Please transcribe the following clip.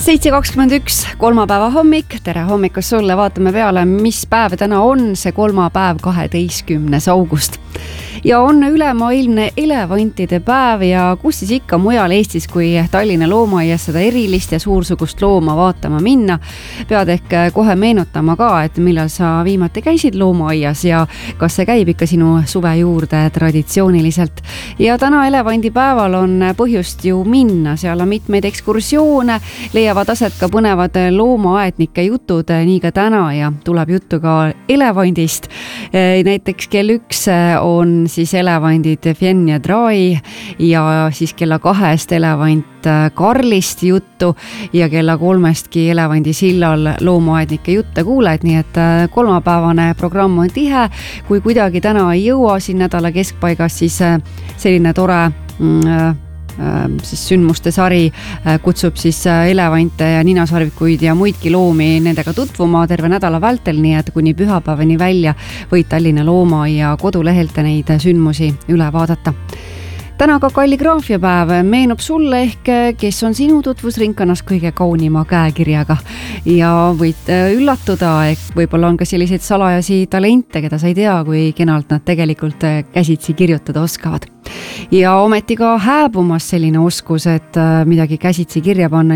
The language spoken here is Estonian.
7.21, kolmapäeva hommik, tere hommikust sulle, vaatame peale, mis päev täna on, see kolmapäev 12. august. Ja on ülemaailmne elevantide päev ja kus siis ikka mujal Eestis, kui Tallinna loomaaias seda erilist ja suursugust looma vaatama minna. Pead ehk kohe meenutama ka, et millal sa viimati käisid loomaaias ja kas see käib ikka sinu suve juurde traditsiooniliselt. Ja täna elevandipäeval on põhjust ju minna, seal on mitmeid ekskursioone, leiavad aset ka põnevad loomaaednike jutud, nii ka täna ja tuleb juttu ka elevandist. Näiteks kell 1 on siis elevandid Fien ja Drai ja siis kella 2 elevant Karlist juttu ja kella 3 elevandi sillal loomaaednike jutte kuuled, nii et kolmapäevane programm on tihe. Kui kuidagi täna ei jõua siin nädala keskpaigas, siis selline tore siis sündmuste sari kutsub siis elevante ja ninasarvikuid ja muidki loomi nendega tutvuma terve nädala vältel, nii et kuni pühapäevani välja võid Tallinna Loomaaia kodulehelt neid sündmusi üle vaadata. Täna ka kalligraafiapäev, meenub sulle ehk, kes on sinu tutvusringkonnas kõige kaunima käekirjaga ja võid üllatuda, ehk võib-olla on ka selliseid salajasi talente, keda sa ei tea, kui kenalt nad tegelikult käsitsi kirjutada oskavad. Ja ometi ka hääbumas selline oskus, et midagi käsitsi kirja panna